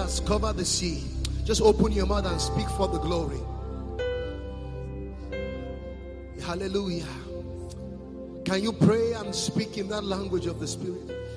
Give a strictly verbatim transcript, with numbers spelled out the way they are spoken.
has covered the sea. Just open your mouth and speak for the glory. Hallelujah. Can you pray and speak in that language of the Spirit?